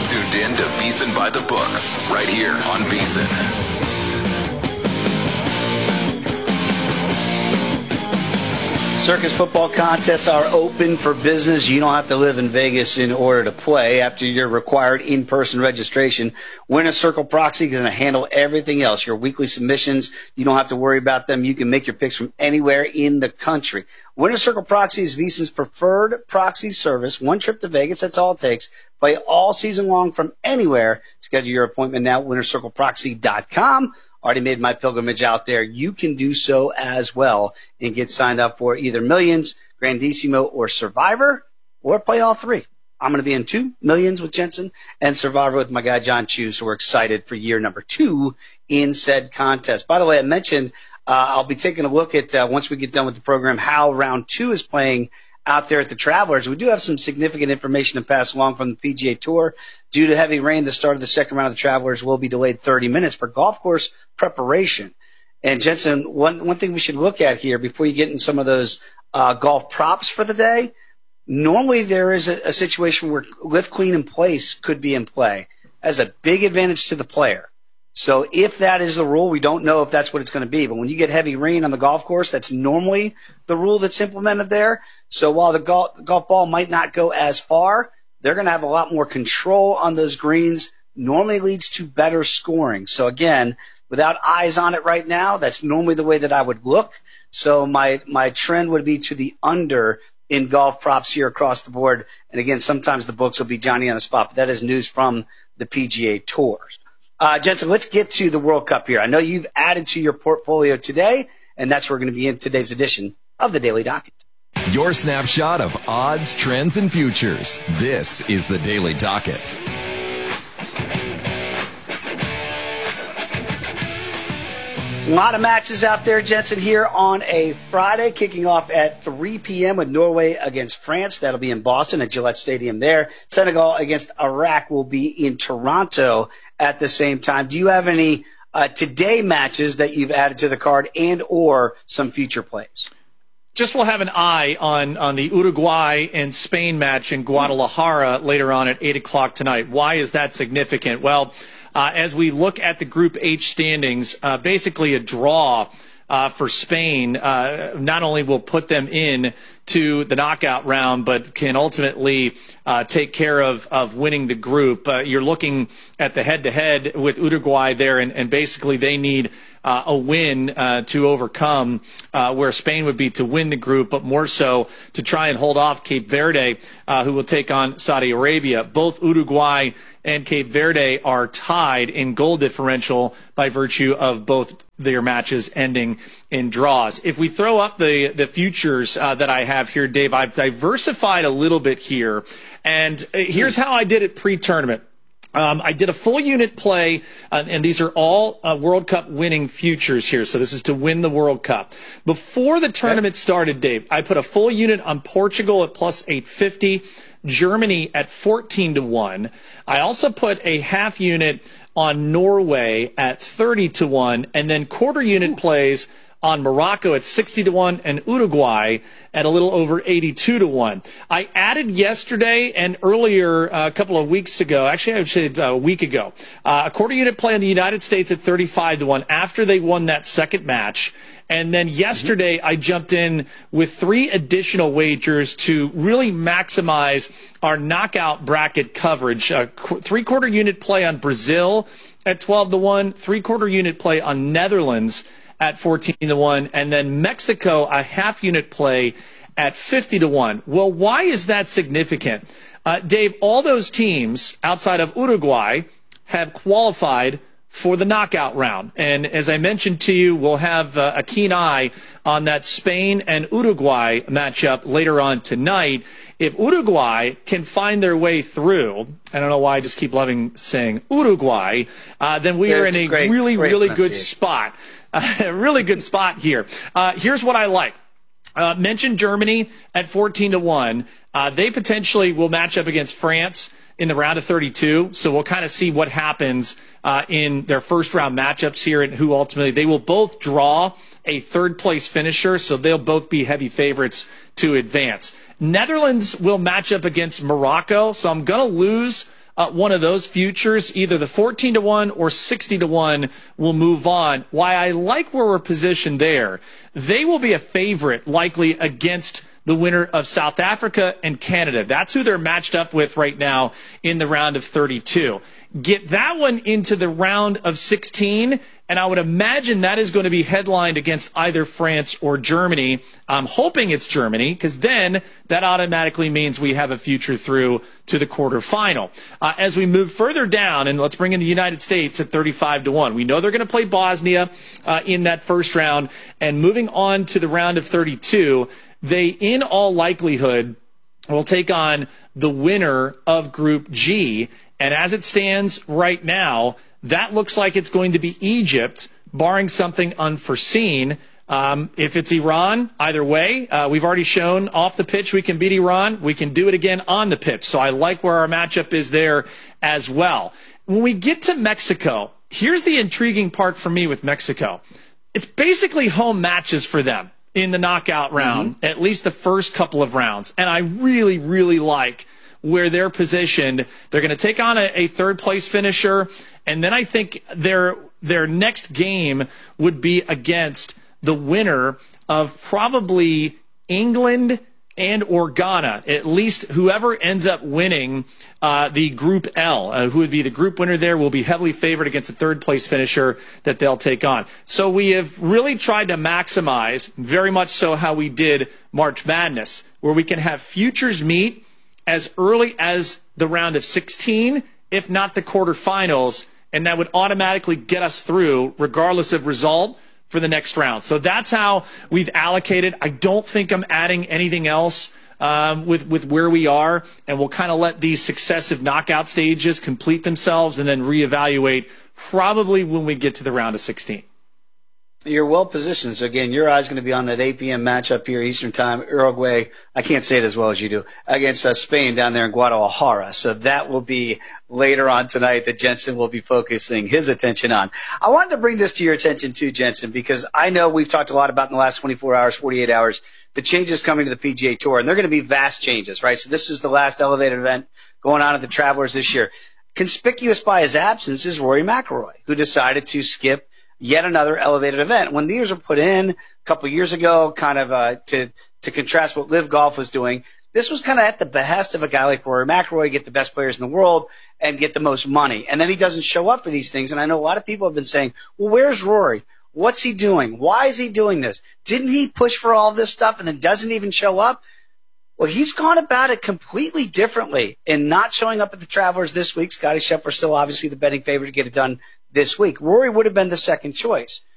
tuned in to VSiN by the Books, right here on VSiN. Circus football contests are open for business. You don't have to live in Vegas in order to play. After your required in-person registration, Winner Circle Proxy is going to handle everything else. Your weekly submissions, you don't have to worry about them. You can make your picks from anywhere in the country. Winner Circle Proxy is VSiN's preferred proxy service. One trip to Vegas, that's all it takes. Play all season long from anywhere. Schedule your appointment now at winnercircleproxy.com. Already made my pilgrimage out there. You can do so as well and get signed up for either Millions, Grandissimo, or Survivor, or play all three. I'm going to be in 2 Millions with Jensen and Survivor with my guy John Chu, so we're excited for year number 2 in said contest. By the way, I mentioned I'll be taking a look at, once we get done with the program, how round 2 is playing out there at the Travelers. We do have some significant information to pass along from the PGA Tour. Due to heavy rain, the start of the second round of the Travelers will be delayed 30 minutes for golf course preparation. And Jensen, one thing we should look at here before you get in some of those golf props for the day, normally there is a situation where lift, clean, and place could be in play. That's a big advantage to the player. So if that is the rule, we don't know if that's what it's going to be. But when you get heavy rain on the golf course, that's normally the rule that's implemented there. So while the golf ball might not go as far, they're going to have a lot more control on those greens. Normally leads to better scoring. So again, without eyes on it right now, that's normally the way that I would look. So my trend would be to the under in golf props here across the board. And again, sometimes the books will be Johnny on the spot, but that is news from the PGA Tours. Jensen, let's get to the World Cup here. I know you've added to your portfolio today, and that's where we're going to be in today's edition of the Daily Docket. Your snapshot of odds, trends, and futures. This is the Daily Docket. A lot of matches out there, Jensen, here on a Friday, kicking off at 3 p.m. with Norway against France. That'll be in Boston at Gillette Stadium there. Senegal against Iraq will be in Toronto at the same time. Do you have any today matches that you've added to the card and or some future plays? Just will have an eye on the Uruguay and Spain match in Guadalajara later on at 8 o'clock tonight. Why is that significant? Well, as we look at the Group H standings, basically a draw for Spain not only will put them in to the knockout round, but can ultimately take care of winning the group. You're looking at the head-to-head with Uruguay there, and basically they need a win to overcome where Spain would be to win the group, but more so to try and hold off Cape Verde, who will take on Saudi Arabia. Both Uruguay and Cape Verde are tied in goal differential by virtue of both their matches ending in draws. If we throw up the futures that I have here, Dave, I've diversified a little bit here, and here's how I did it pre-tournament. I did a full unit play, and these are all World Cup winning futures here. So this is to win the World Cup. Before the tournament started, Dave, I put a full unit on Portugal at plus 850, Germany at 14-1. I also put a half unit on Norway at 30-1, and then quarter unit plays on Morocco at 60-1 and Uruguay at a little over 82-1. I added yesterday and earlier a couple of weeks ago, actually I would say a week ago, a quarter unit play on the United States at 35-1 after they won that second match. And then yesterday I jumped in with 3 additional wagers to really maximize our knockout bracket coverage. A 3/4 unit play on Brazil at 12-1, 3/4 unit play on Netherlands at 14-1, and then Mexico, a half unit play at 50-1. Well, why is that significant? Dave, all those teams outside of Uruguay have qualified for the knockout round. And as I mentioned to you, we'll have a keen eye on that Spain and Uruguay matchup later on tonight. If Uruguay can find their way through, I don't know why I just keep loving saying Uruguay, then we are in a really good spot. A really good spot here. Here's what I like. Mentioned Germany at 14-1. They potentially will match up against France in the round of 32. So we'll kind of see what happens in their first round matchups here and who ultimately they will both draw a third place finisher. So they'll both be heavy favorites to advance. Netherlands will match up against Morocco. So I'm going to lose one of those futures, either the 14-1 or 60-1 will move on. Why I like where we're positioned there, they will be a favorite likely against the winner of South Africa and Canada. That's who they're matched up with right now in the round of 32. Get that one into the round of 16, and I would imagine that is going to be headlined against either France or Germany. I'm hoping it's Germany, because then that automatically means we have a future through to the quarterfinal. As we move further down, and let's bring in the United States at 35-1. We know they're going to play Bosnia in that first round, and moving on to the round of 32, they, in all likelihood, will take on the winner of Group G. And as it stands right now, that looks like it's going to be Egypt, barring something unforeseen. If it's Iran, either way, we've already shown off the pitch we can beat Iran. We can do it again on the pitch. So I like where our matchup is there as well. When we get to Mexico, here's the intriguing part for me with Mexico. It's basically home matches for them in the knockout round, at least the first couple of rounds. And I really, really like where they're positioned. They're going to take on a third-place finisher, and then I think their next game would be against the winner of probably England and or Ghana, at least whoever ends up winning the Group L, who would be the group winner there, will be heavily favored against the third-place finisher that they'll take on. So we have really tried to maximize, very much so how we did March Madness, where we can have futures meet as early as the round of 16, if not the quarterfinals, and that would automatically get us through, regardless of result, for the next round. So that's how we've allocated. I don't think I'm adding anything else with where we are, and we'll kind of let these successive knockout stages complete themselves and then reevaluate probably when we get to the round of 16. You're well positioned. So again, your eye's going to be on that 8 p.m. matchup here, Eastern Time, Uruguay. I can't say it as well as you do, against Spain down there in Guadalajara. So that will be later on tonight that Jensen will be focusing his attention on. I wanted to bring this to your attention too, Jensen, because I know we've talked a lot about in the last 24 hours, 48 hours, the changes coming to the PGA Tour, and they're going to be vast changes, right? So this is the last elevated event going on at the Travelers this year. Conspicuous by his absence is Rory McIlroy, who decided to skip yet another elevated event. When these were put in a couple of years ago, kind of to contrast what Live Golf was doing, this was kind of at the behest of a guy like Rory McIlroy, get the best players in the world and get the most money. And then he doesn't show up for these things. And I know a lot of people have been saying, well, where's Rory? What's he doing? Why is he doing this? Didn't he push for all this stuff and then doesn't even show up? Well, he's gone about it completely differently in not showing up at the Travelers this week. Scottie Scheffler still obviously the betting favorite to get it done this week. Rory would have been the second choice.